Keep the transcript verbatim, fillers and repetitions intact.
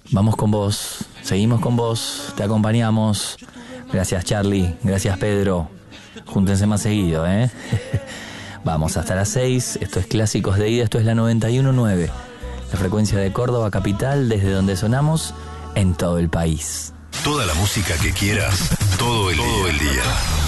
Vamos con vos, seguimos con vos, te acompañamos. Gracias Charlie, gracias Pedro. Júntense más seguido, ¿eh? Vamos hasta las seis, esto es Clásicos de Ida, esto es la noventa y uno punto nueve. La frecuencia de Córdoba capital, desde donde sonamos en todo el país. Toda la música que quieras, todo el, todo el día.